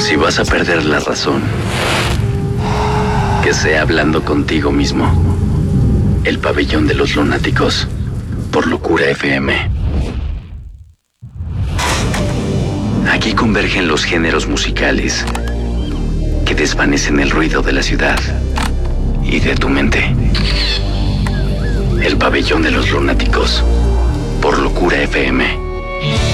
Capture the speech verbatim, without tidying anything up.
Si vas a perder la razón, que sea hablando contigo mismo. El pabellón de los lunáticos, por Locura F M. Aquí convergen los géneros musicales que desvanecen el ruido de la ciudad y de tu mente. El pabellón de los lunáticos, por Locura F M.